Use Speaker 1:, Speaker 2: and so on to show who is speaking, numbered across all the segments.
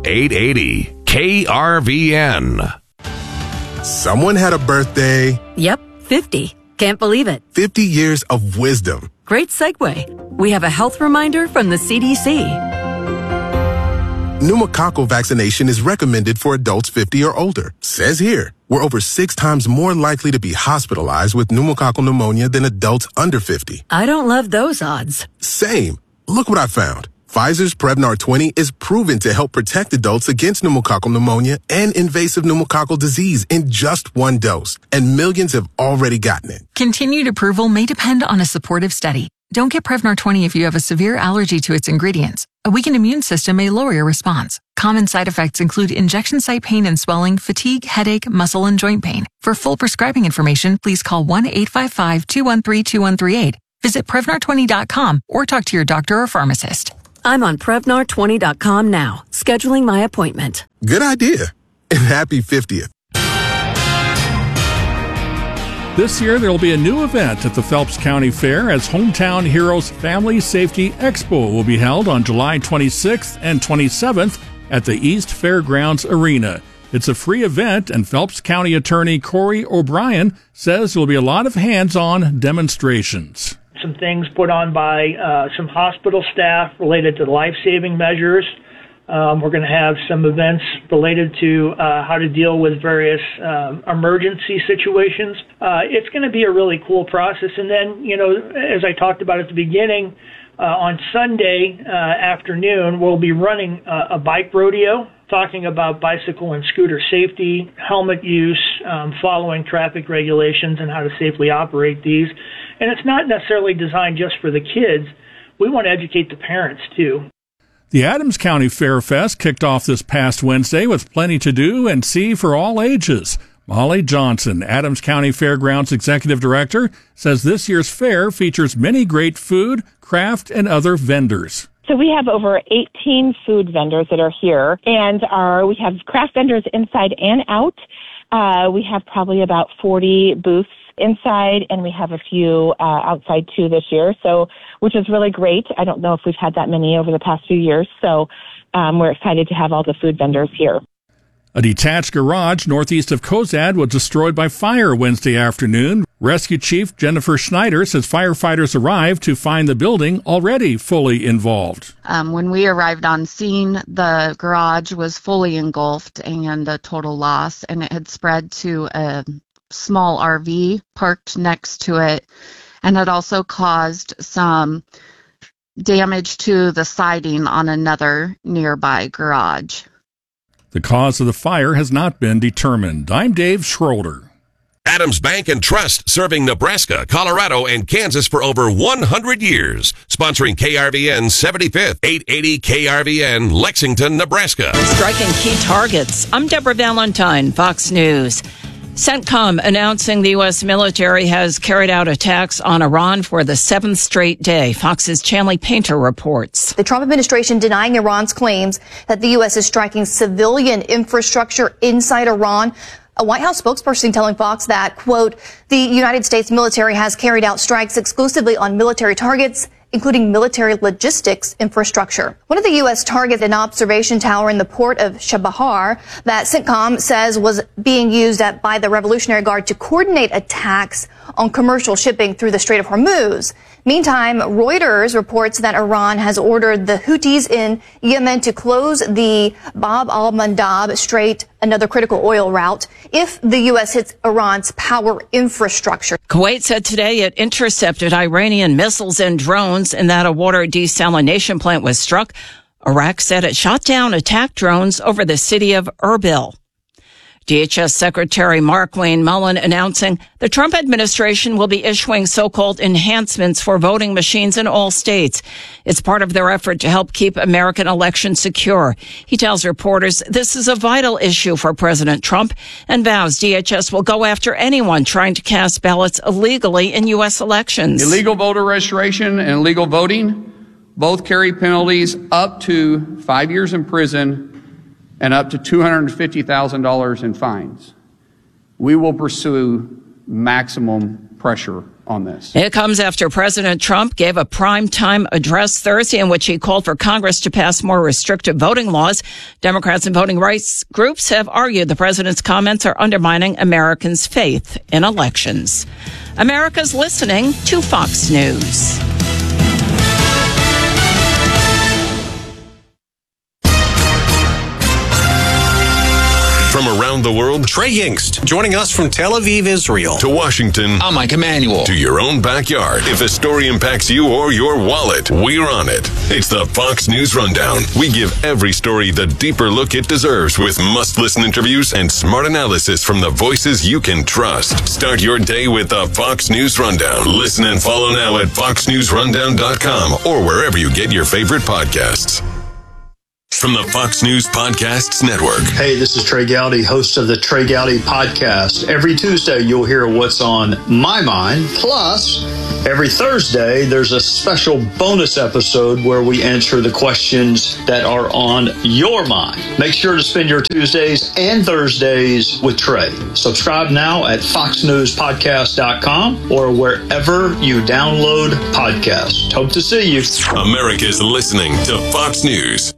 Speaker 1: 880 KRVN.
Speaker 2: Someone had a birthday.
Speaker 3: Yep, 50. Can't believe it.
Speaker 2: 50 years of wisdom.
Speaker 3: Great segue. We have a health reminder from the CDC.
Speaker 2: Pneumococcal vaccination is recommended for adults 50 or older. Says here, we're over 6 times more likely to be hospitalized with pneumococcal pneumonia than adults under 50.
Speaker 3: I don't love those odds.
Speaker 2: Same. Look what I found. Pfizer's Prevnar 20 is proven to help protect adults against pneumococcal pneumonia and invasive pneumococcal disease in just 1 dose. And millions have already gotten it.
Speaker 4: Continued approval may depend on a supportive study. Don't get Prevnar 20 if you have a severe allergy to its ingredients. A weakened immune system may lower your response. Common side effects include injection site pain and swelling, fatigue, headache, muscle, and joint pain. For full prescribing information, please call 1-855-213-2138. Visit Prevnar20.com or talk to your doctor or pharmacist.
Speaker 3: I'm on Prevnar20.com now, scheduling my appointment.
Speaker 2: Good idea. And happy 50th.
Speaker 5: This year, there will be a new event at the Phelps County Fair as Hometown Heroes Family Safety Expo will be held on July 26th and 27th at the East Fairgrounds Arena. It's a free event, and Phelps County Attorney Corey O'Brien says there will be a lot of hands-on demonstrations.
Speaker 6: Some things put on by some hospital staff related to life-saving measures. We're going to have some events related to how to deal with various emergency situations. It's going to be a really cool process. And then, as I talked about at the beginning, on Sunday afternoon, we'll be running a bike rodeo, talking about bicycle and scooter safety, helmet use, following traffic regulations, and how to safely operate these. And it's not necessarily designed just for the kids. We want to educate the parents, too.
Speaker 5: The Adams County Fair Fest kicked off this past Wednesday with plenty to do and see for all ages. Molly Johnson, Adams County Fairgrounds Executive Director, says this year's fair features many great food, craft, and other vendors.
Speaker 7: So we have over 18 food vendors that are here, and we have craft vendors inside and out. We have probably about 40 booths inside, and we have a few outside too this year, which is really great. I don't know if we've had that many over the past few years, so we're excited to have all the food vendors here.
Speaker 5: A detached garage northeast of Cozad was destroyed by fire Wednesday afternoon. Rescue Chief Jennifer Schneider says firefighters arrived to find the building already fully involved.
Speaker 8: When we arrived on scene, the garage was fully engulfed and a total loss, and it had spread to a small RV parked next to it, and it also caused some damage to the siding on another nearby garage.
Speaker 5: The cause of the fire has not been determined. I'm Dave Schroeder.
Speaker 1: Adams Bank and Trust, serving Nebraska, Colorado, and Kansas for over 100 years. Sponsoring KRVN 75th, 880 KRVN, Lexington, Nebraska.
Speaker 9: Striking key targets. I'm Deborah Valentine, Fox News. CENTCOM announcing the U.S. military has carried out attacks on Iran for the 7th straight day. Fox's Chanley Painter reports.
Speaker 10: The Trump administration denying Iran's claims that the U.S. is striking civilian infrastructure inside Iran. A White House spokesperson telling Fox that, quote, the United States military has carried out strikes exclusively on military targets, including military logistics infrastructure. One of the U.S. targets, an observation tower in the port of Chabahar that CENTCOM says was being used by the Revolutionary Guard to coordinate attacks on commercial shipping through the Strait of Hormuz. Meantime, Reuters reports that Iran has ordered the Houthis in Yemen to close the Bab al-Mandab Strait, another critical oil route, if the U.S. hits Iran's power infrastructure.
Speaker 9: Kuwait said today it intercepted Iranian missiles and drones and that a water desalination plant was struck. Iraq said it shot down attack drones over the city of Erbil. DHS Secretary Mark Wayne Mullen announcing the Trump administration will be issuing so-called enhancements for voting machines in all states. It's part of their effort to help keep American elections secure. He tells reporters this is a vital issue for President Trump and vows DHS will go after anyone trying to cast ballots illegally in U.S. elections.
Speaker 11: Illegal voter registration and illegal voting both carry penalties up to 5 years in prison and up to $250,000 in fines. We will pursue maximum pressure
Speaker 12: on this.
Speaker 9: It comes after President Trump gave a primetime address Thursday in which he called for Congress to pass more restrictive voting laws. Democrats and voting rights groups have argued the president's comments are undermining Americans' faith in elections. America's listening to Fox News.
Speaker 1: From around the world,
Speaker 13: Trey Yingst, joining us from Tel Aviv, Israel.
Speaker 1: To Washington,
Speaker 14: I'm Mike Emanuel.
Speaker 1: To your own backyard. If a story impacts you or your wallet, we're on it. It's the Fox News Rundown. We give every story the deeper look it deserves with must-listen interviews and smart analysis from the voices you can trust. Start your day with the Fox News Rundown. Listen and follow now at foxnewsrundown.com or wherever you get your favorite podcasts. From the Fox News Podcasts Network.
Speaker 15: Hey, this is Trey Gowdy, host of the Trey Gowdy Podcast. Every Tuesday, you'll hear what's on my mind. Plus, every Thursday, there's a special bonus episode where we answer the questions that are on your mind. Make sure to spend your Tuesdays and Thursdays with Trey. Subscribe now at foxnewspodcast.com or wherever you download podcasts. Hope to see you.
Speaker 1: America's listening to Fox News.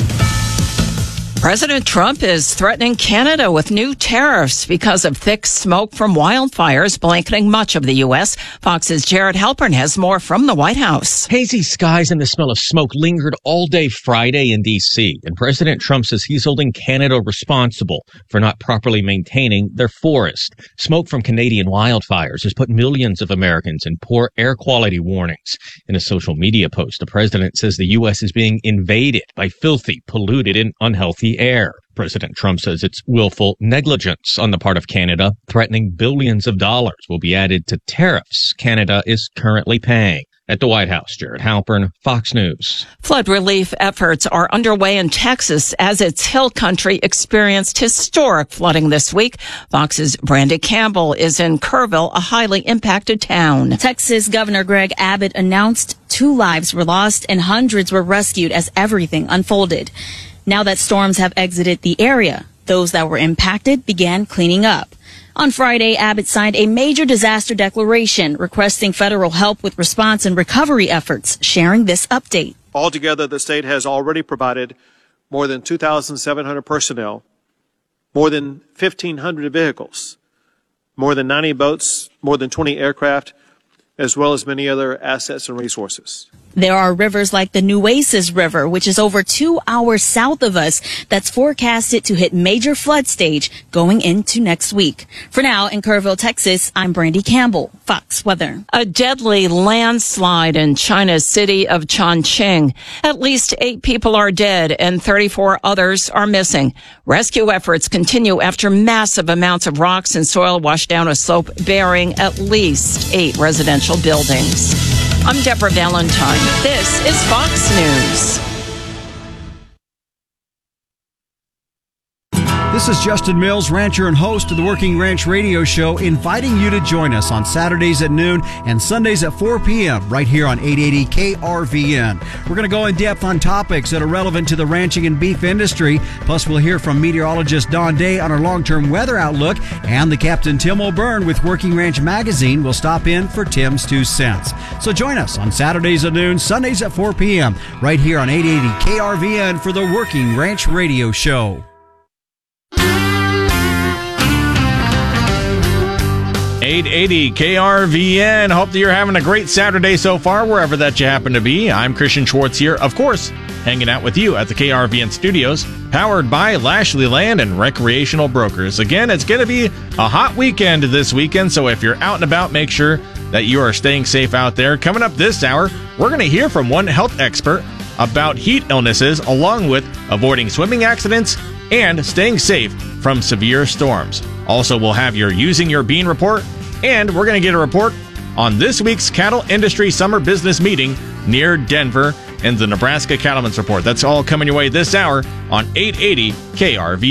Speaker 9: President Trump is threatening Canada with new tariffs because of thick smoke from wildfires blanketing much of the U.S. Fox's Jared Halpern has more from the White House.
Speaker 16: Hazy skies and the smell of smoke lingered all day Friday in D.C., and President Trump says he's holding Canada responsible for not properly maintaining their forest. Smoke from Canadian wildfires has put millions of Americans in poor air quality warnings. In a social media post, the president says the U.S. is being invaded by filthy, polluted, and unhealthy air. President Trump says it's willful negligence on the part of Canada, threatening billions of dollars will be added to tariffs Canada is currently paying. At the White House, Jared Halpern, Fox News.
Speaker 9: Flood relief efforts are underway in Texas as its hill country experienced historic flooding this week. Fox's Brandy Campbell is in Kerrville, a highly impacted town.
Speaker 17: Texas Governor Greg Abbott announced 2 lives were lost and hundreds were rescued as everything unfolded. Now that storms have exited the area, those that were impacted began cleaning up. On Friday, Abbott signed a major disaster declaration requesting federal help with response and recovery efforts, sharing this update.
Speaker 18: Altogether, the state has already provided more than 2,700 personnel, more than 1,500 vehicles, more than 90 boats, more than 20 aircraft, as well as many other assets and resources.
Speaker 17: There are rivers like the Nueces River, which is over 2 hours south of us, that's forecasted to hit major flood stage going into next week. For now, in Kerrville, Texas, I'm Brandy Campbell, Fox Weather.
Speaker 9: A deadly landslide in China's city of Chongqing. At least 8 people are dead and 34 others are missing. Rescue efforts continue after massive amounts of rocks and soil washed down a slope burying at least 8 residential buildings. I'm Deborah Valentine. This is Fox News.
Speaker 19: This is Justin Mills, rancher and host of the Working Ranch Radio Show, inviting you to join us on Saturdays at noon and Sundays at 4 p.m. right here on 880 KRVN. We're going to go in depth on topics that are relevant to the ranching and beef industry. Plus, we'll hear from meteorologist Don Day on our long-term weather outlook, and the Captain Tim O'Byrne with Working Ranch Magazine will stop in for Tim's 2 cents. So join us on Saturdays at noon, Sundays at 4 p.m. right here on 880 KRVN for the Working Ranch Radio Show.
Speaker 5: 880 KRVN. Hope that you're having a great Saturday so far, wherever that you happen to be. I'm Christian Schwartz here, of course, hanging out with you at the KRVN studios, powered by Lashley Land and Recreational Brokers. Again, it's going to be a hot weekend this weekend, so if you're out and about, make sure that you are staying safe out there. Coming up this hour, we're going to hear from one health expert about heat illnesses, along with avoiding swimming accidents and staying safe from severe storms. Also, we'll have your Using Your Bean report, and we're going to get a report on this week's cattle industry summer business meeting near Denver and the Nebraska Cattlemen's Report. That's all coming your way this hour on 880 KRVN.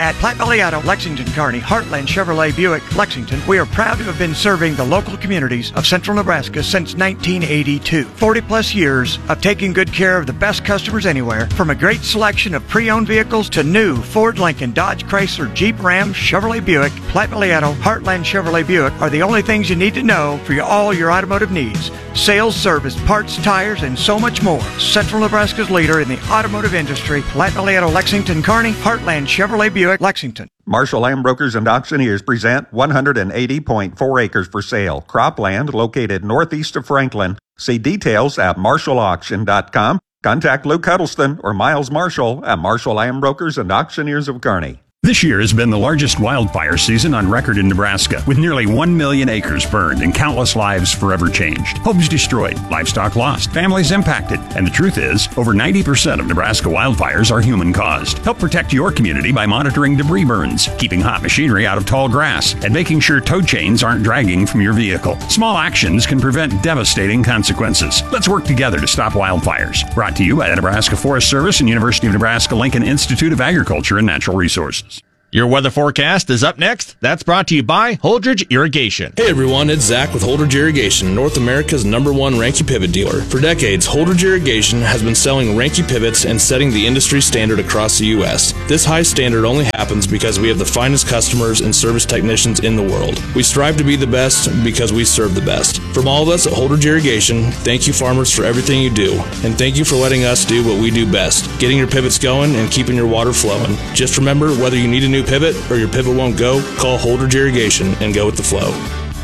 Speaker 12: At Platte Valley-Addo, Lexington, Kearney, Heartland Chevrolet Buick, Lexington, we are proud to have been serving the local communities of central Nebraska since 1982. 40-plus years of taking good care of the best customers anywhere, from a great selection of pre-owned vehicles to new Ford, Lincoln, Dodge, Chrysler, Jeep, Ram, Chevrolet Buick. Platte Valley-Addo, Heartland Chevrolet Buick are the only things you need to know for all your automotive needs. Sales, service, parts, tires, and so much more. Central Nebraska's leader in the automotive industry. Platte Valley-Addo, Lexington, Kearney, Heartland Chevrolet Buick, Lexington.
Speaker 14: Marshall Land Brokers and Auctioneers present 180.4 acres for sale. Cropland located northeast of Franklin. See details at marshallauction.com. Contact Luke Huddleston or Miles Marshall at Marshall Land Brokers and Auctioneers of Kearney.
Speaker 20: This year has been the largest wildfire season on record in Nebraska, with nearly 1 million acres burned and countless lives forever changed. Homes destroyed, livestock lost, families impacted. And the truth is, over 90% of Nebraska wildfires are human-caused. Help protect your community by monitoring debris burns, keeping hot machinery out of tall grass, and making sure tow chains aren't dragging from your vehicle. Small actions can prevent devastating consequences. Let's work together to stop wildfires. Brought to you by the Nebraska Forest Service and University of Nebraska-Lincoln Institute of Agriculture and Natural Resources.
Speaker 21: Your weather forecast is up next. That's brought to you by Holdridge Irrigation.
Speaker 22: Hey everyone, it's Zach with Holdridge Irrigation, North America's #1 Ranke pivot dealer. For decades, Holdridge Irrigation has been selling Ranke pivots and setting the industry standard across the U.S. This high standard only happens because we have the finest customers and service technicians in the world. We strive to be the best because we serve the best. From all of us at Holdridge Irrigation, thank you farmers for everything you do, and thank you for letting us do what we do best, getting your pivots going and keeping your water flowing. Just remember, whether you need a new pivot or your pivot won't go, call Holdridge Irrigation and go with the flow.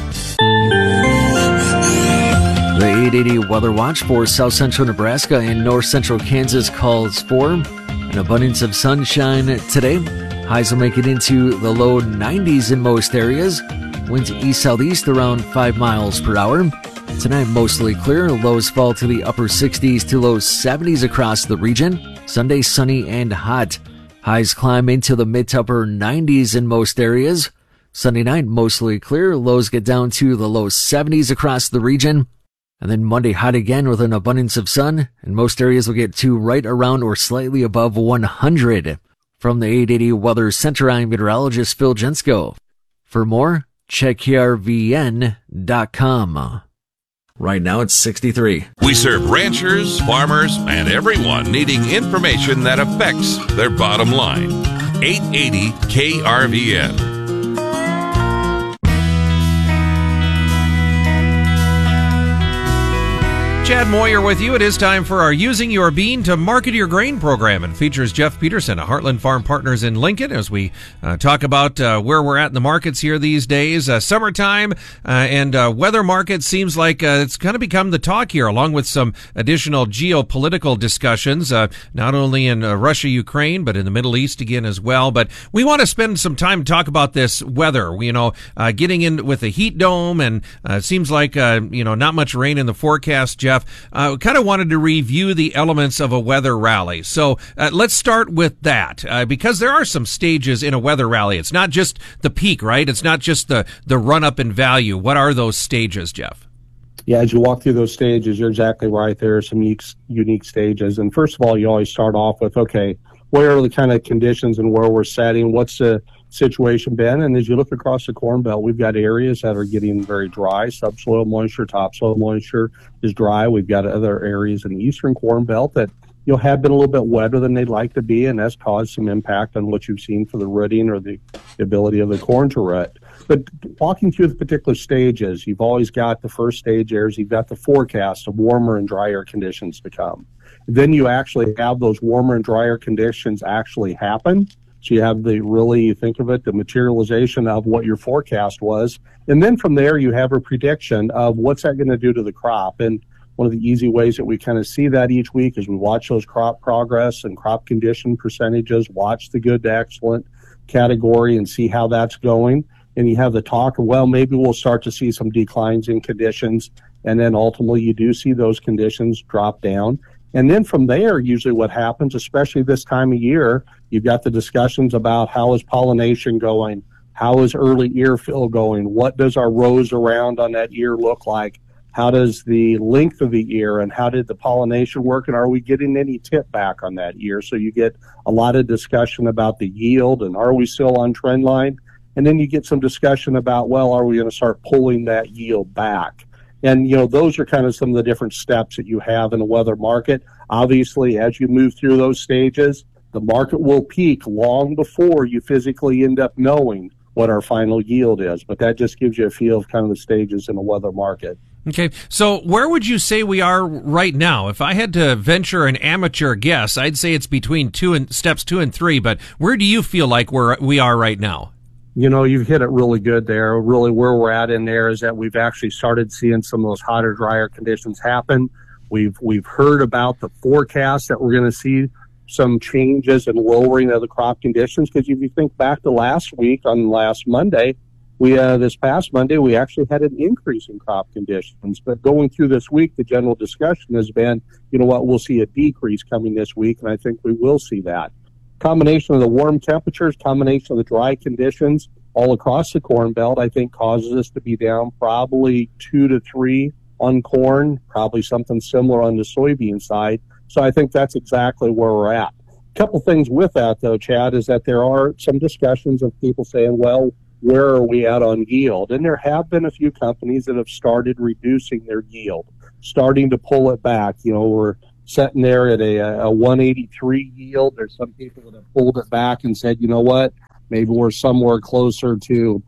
Speaker 23: The 880 Weather Watch for south central Nebraska and north central Kansas calls for an abundance of sunshine today. Highs will make it into the low 90s in most areas. Winds east-southeast around 5 miles per hour. Tonight mostly clear. Lows fall to the upper 60s to low 70s across the region. Sunday sunny and hot. Highs climb into the mid to upper 90s in most areas. Sunday night, mostly clear. Lows get down to the low 70s across the region. And then Monday, hot again with an abundance of sun. And most areas will get to right around or slightly above 100. From the 880 Weather Center, I'm meteorologist Phil Jensko. For more, check krvn.com. Right now it's 63.
Speaker 24: We serve ranchers, farmers, and everyone needing information that affects their bottom line. 880 KRVN.
Speaker 25: Chad Moyer with you. It is time for our Using Your Bean to Market Your Grain program, and features Jeff Peterson of Heartland Farm Partners in Lincoln as we talk about where we're at in the markets here these days. Summertime and weather market seems like it's kind of become the talk here, along with some additional geopolitical discussions, not only in Russia, Ukraine, but in the Middle East again as well. But we want to spend some time to talk about this weather, getting in with a heat dome, and it seems like, not much rain in the forecast, Jeff. Kind of wanted to review the elements of a weather rally. So let's start with that, because there are some stages in a weather rally. It's not just the peak, right? It's not just the run-up in value. What are those stages, Jeff?
Speaker 26: Yeah, as you walk through those stages, you're exactly right. There are some unique stages. And first of all, you always start off with, okay, what are the kind of conditions and where we're setting? What's the situation been? And as you look across the Corn Belt, we've got areas that are getting very dry. Subsoil moisture, topsoil moisture is dry. We've got other areas in the eastern Corn Belt that have been a little bit wetter than they'd like to be, and that's caused some impact on what you've seen for the rooting or the ability of the corn to root. But walking through the particular stages, you've always got the first stage airs, you've got the forecast of warmer and drier conditions to come. Then you actually have those warmer and drier conditions actually happen. So you have the materialization of what your forecast was. And then from there, you have a prediction of what's that going to do to the crop. And one of the easy ways that we kind of see that each week is we watch those crop progress and crop condition percentages, watch the good to excellent category and see how that's going. And you have the talk of, well, maybe we'll start to see some declines in conditions. And then ultimately you do see those conditions drop down. And then from there, usually what happens, especially this time of year, you've got the discussions about how is pollination going? How is early ear fill going? What does our rows around on that ear look like? How does the length of the ear and how did the pollination work? And are we getting any tip back on that ear? So you get a lot of discussion about the yield and are we still on trend line? And then you get some discussion about, well, are we going to start pulling that yield back? And, those are kind of some of the different steps that you have in a weather market. Obviously, as you move through those stages, the market will peak long before you physically end up knowing what our final yield is. But that just gives you a feel of kind of the stages in a weather market.
Speaker 25: Okay, so where would you say we are right now? If I had to venture an amateur guess, I'd say it's between steps 2 and 3, but where do you feel like we are right now?
Speaker 26: You've hit it really good there. Really where we're at in there is that we've actually started seeing some of those hotter, drier conditions happen. We've heard about the forecast that we're going to see some changes and lowering of the crop conditions, because if you think back to last week on last Monday, this past Monday, we actually had an increase in crop conditions. But going through this week, the general discussion has been, we'll see a decrease coming this week, and I think we will see that. Combination of the warm temperatures, combination of the dry conditions all across the Corn Belt, I think causes us to be down probably 2 to 3 on corn, probably something similar on the soybean side. So I think that's exactly where we're at. A couple things with that, though, Chad, is that there are some discussions of people saying, well, where are we at on yield? And there have been a few companies that have started reducing their yield, starting to pull it back. We're sitting there at a 183 yield. There's some people that have pulled it back and said, you know what, maybe we're somewhere closer to,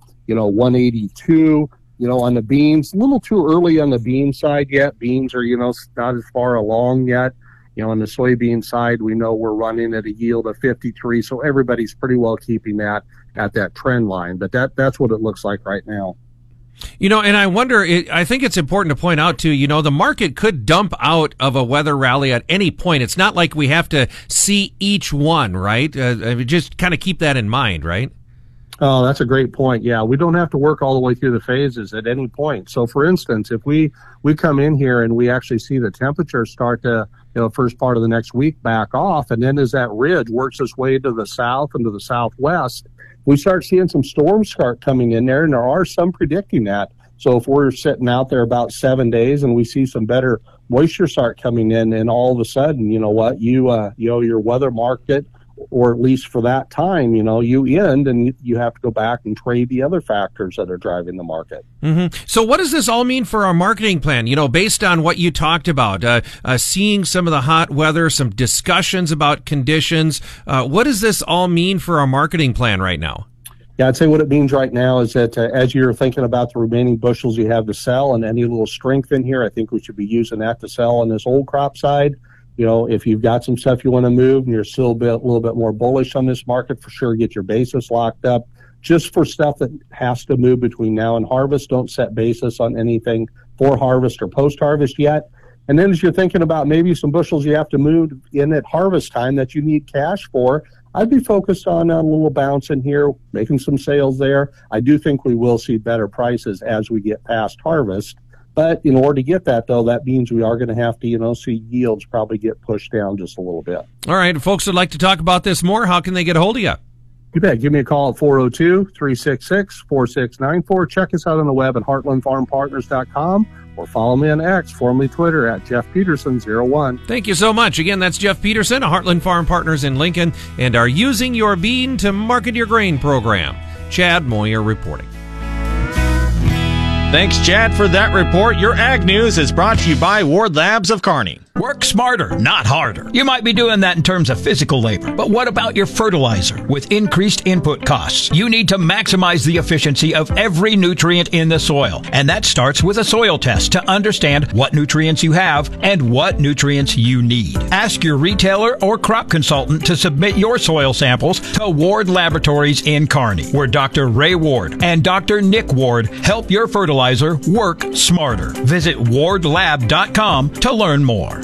Speaker 26: 182, on the beans. A little too early on the bean side yet. Beans are, not as far along yet. On the soybean side, we know we're running at a yield of 53, so everybody's pretty well keeping that at that trend line. But that's what it looks like right now.
Speaker 25: And I wonder, I think it's important to point out, too, the market could dump out of a weather rally at any point. It's not like we have to see each one, right? Just kind of keep that in mind, right?
Speaker 26: Oh, that's a great point. Yeah, we don't have to work all the way through the phases at any point. So, for instance, if we come in here and we actually see the temperature start to, first part of the next week back off, and then as that ridge works its way to the south and to the southwest, we start seeing some storms start coming in there, and there are some predicting that. So if we're sitting out there about 7 days and we see some better moisture start coming in, and all of a sudden, your weather market, or at least for that time, you end and you have to go back and trade the other factors that are driving the market.
Speaker 25: Mm-hmm. So what does this all mean for our marketing plan? Based on what you talked about, seeing some of the hot weather, some discussions about conditions, what does this all mean for our marketing plan right now?
Speaker 26: Yeah, I'd say what it means right now is that as you're thinking about the remaining bushels you have to sell and any little strength in here, I think we should be using that to sell on this old crop side. If you've got some stuff you want to move and you're still a little bit more bullish on this market, for sure, get your basis locked up. Just for stuff that has to move between now and harvest, don't set basis on anything for harvest or post-harvest yet. And then as you're thinking about maybe some bushels you have to move in at harvest time that you need cash for, I'd be focused on a little bounce in here, making some sales there. I do think we will see better prices as we get past harvest. But in order to get that, though, that means we are going to have to, see yields probably get pushed down just a little bit.
Speaker 25: All right. If folks would like to talk about this more, how can they get a hold of you?
Speaker 26: You bet. Give me a call at 402-366-4694. Check us out on the web at heartlandfarmpartners.com or follow me on X, formerly Twitter, at Jeff Peterson01.
Speaker 25: Thank you so much. Again, that's Jeff Peterson of Heartland Farm Partners in Lincoln and our Using Your Bean to Market Your Grain program. Chad Moyer reporting.
Speaker 21: Thanks, Chad, for that report. Your Ag News is brought to you by Ward Labs of Kearney.
Speaker 2: Work smarter, not harder. You might be doing that in terms of physical labor, but what about your fertilizer? With increased input costs, you need to maximize the efficiency of every nutrient in the soil. And that starts with a soil test to understand what nutrients you have and what nutrients you need. Ask your retailer or crop consultant to submit your soil samples to Ward Laboratories in Kearney, where Dr. Ray Ward and Dr. Nick Ward help your fertilizer work smarter. Visit wardlab.com to learn more.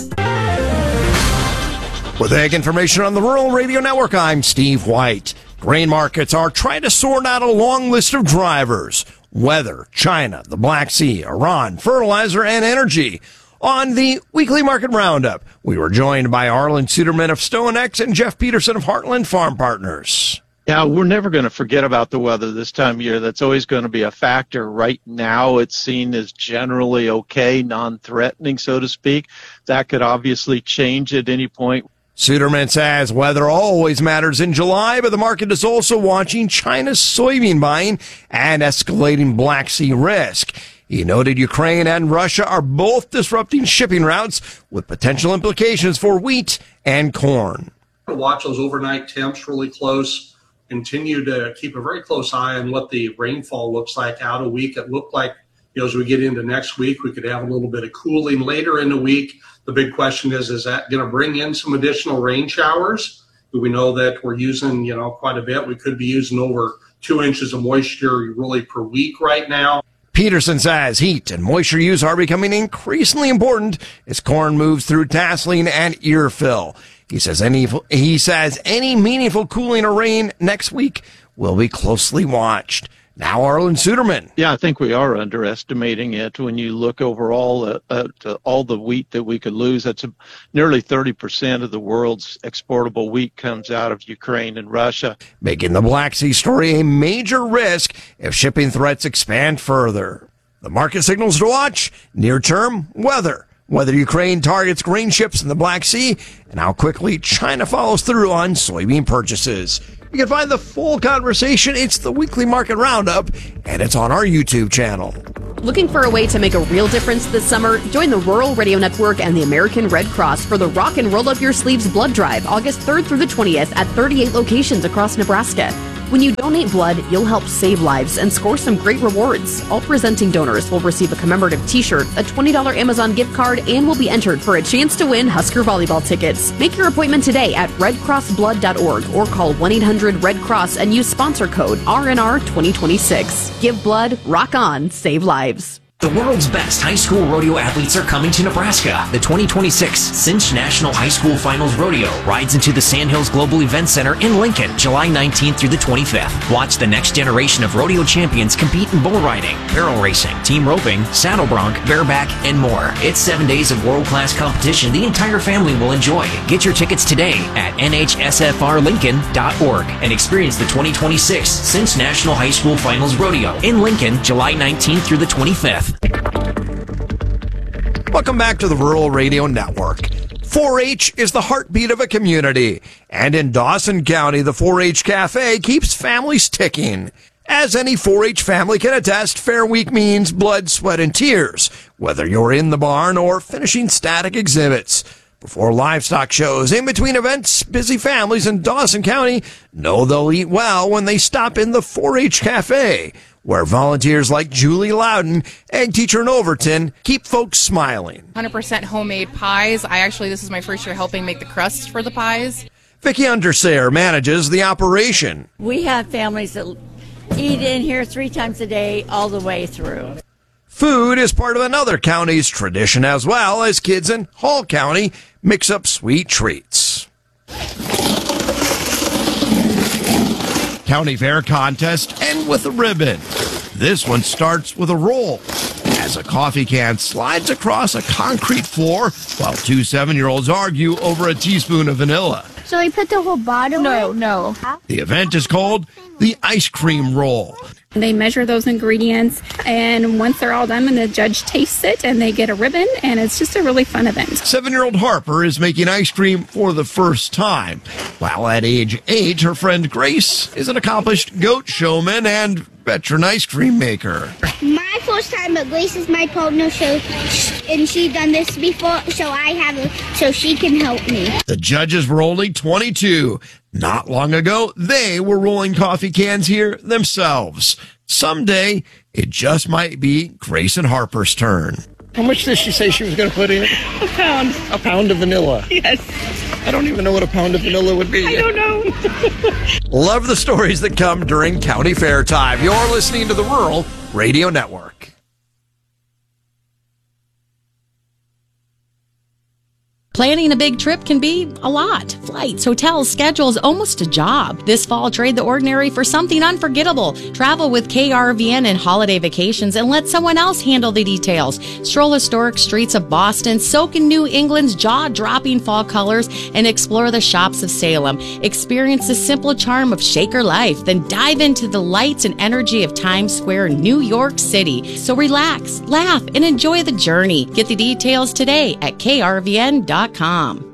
Speaker 3: With Ag Information on the Rural Radio Network, I'm Steve White. Grain markets are trying to sort out a long list of drivers. Weather, China, the Black Sea, Iran, fertilizer, and energy. On the weekly market roundup, we were joined by Arlen Suderman of StoneX and Jeff Peterson of Heartland Farm Partners.
Speaker 4: Yeah, we're never going to forget about the weather this time of year. That's always going to be a factor. Right now, it's seen as generally okay, non-threatening, so to speak. That could obviously change at any point.
Speaker 3: Suderman says weather always matters in July, but the market is also watching China's soybean buying and escalating Black Sea risk. He noted Ukraine and Russia are both disrupting shipping routes with potential implications for wheat and corn.
Speaker 6: Watch those overnight temps really close. Continue to keep a very close eye on what the rainfall looks like out a week. It looked like, as we get into next week, we could have a little bit of cooling later in the week. The big question is that going to bring in some additional rain showers? We know that we're using, quite a bit. We could be using over 2 inches of moisture really per week right now.
Speaker 3: Peterson says heat and moisture use are becoming increasingly important as corn moves through tasseling and ear fill. He says any meaningful cooling or rain next week will be closely watched. Now, Arlen Suderman.
Speaker 4: Yeah, I think we are underestimating it. When you look overall at all the wheat that we could lose, that's nearly 30% of the world's exportable wheat comes out of Ukraine and Russia.
Speaker 3: Making the Black Sea story a major risk if shipping threats expand further. The market signals to watch: near-term weather, whether Ukraine targets grain ships in the Black Sea, and how quickly China follows through on soybean purchases. You can find the full conversation. It's the Weekly Market Roundup, and it's on our YouTube channel.
Speaker 7: Looking for a way to make a real difference this summer? Join the Rural Radio Network and the American Red Cross for the Rock and Roll Up Your Sleeves Blood Drive, August 3rd through the 20th at 38 locations across Nebraska. When you donate blood, you'll help save lives and score some great rewards. All presenting donors will receive a commemorative t-shirt, a $20 Amazon gift card, and will be entered for a chance to win Husker volleyball tickets. Make your appointment today at redcrossblood.org or call 1-800-RED-CROSS and use sponsor code RNR 2026. Give blood, rock on, save lives.
Speaker 8: The world's best high school rodeo athletes are coming to Nebraska. The 2026 Cinch National High School Finals Rodeo rides into the Sandhills Global Event Center in Lincoln, July 19th through the 25th. Watch the next generation of rodeo champions compete in bull riding, barrel racing, team roping, saddle bronc, bareback, and more. It's 7 days of world-class competition the entire family will enjoy. Get your tickets today at nhsfrlincoln.org and experience the 2026 Cinch National High School Finals Rodeo in Lincoln, July 19th through the 25th.
Speaker 3: Welcome back to the Rural Radio Network. 4-H is the heartbeat of a community, and in Dawson County, the 4-H Cafe keeps families ticking. As any 4-H family can attest, Fair Week means blood, sweat, and tears, whether you're in the barn or finishing static exhibits. Before livestock shows, in between events, busy families in Dawson County know they'll eat well when they stop in the 4-H Cafe, where volunteers like Julie Loudon, egg teacher in Overton, keep folks smiling.
Speaker 10: 100% homemade pies. This is my first year helping make the crust for the pies.
Speaker 3: Vicki Undersayer manages the operation.
Speaker 11: We have families that eat in here 3 times a day all the way through.
Speaker 3: Food is part of another county's tradition as well, as kids in Hall County mix up sweet treats. County Fair contest end with a ribbon. This one starts with a roll as a coffee can slides across a concrete floor while 2 7-year-olds argue over a teaspoon of vanilla.
Speaker 27: So we put the whole bottom? No.
Speaker 3: The event is called the ice cream roll.
Speaker 28: They measure those ingredients, and once they're all done, and the judge tastes it, and they get a ribbon, and it's just a really fun event.
Speaker 3: 7-year-old Harper is making ice cream for the first time, while at age 8, her friend Grace is an accomplished goat showman and veteran ice cream maker.
Speaker 27: My first time, but Grace is my partner, and she's done this before, so she can help me.
Speaker 3: The judges were only 22. Not long ago, they were rolling coffee cans here themselves. Someday, it just might be Grace and Harper's turn.
Speaker 29: How much did she say she was going to put in?
Speaker 28: A pound.
Speaker 29: A pound of vanilla?
Speaker 28: Yes.
Speaker 29: I don't even know what a pound of vanilla would be.
Speaker 28: I don't know.
Speaker 3: Love the stories that come during County Fair time. You're listening to the Rural Radio Network.
Speaker 1: Planning a big trip can be a lot. Flights, hotels, schedules, almost a job. This fall, trade the ordinary for something unforgettable. Travel with KRVN and holiday vacations and let someone else handle the details. Stroll historic streets of Boston, soak in New England's jaw-dropping fall colors, and explore the shops of Salem. Experience the simple charm of Shaker life, then dive into the lights and energy of Times Square, New York City. So relax, laugh, and enjoy the journey. Get the details today at krvn.com.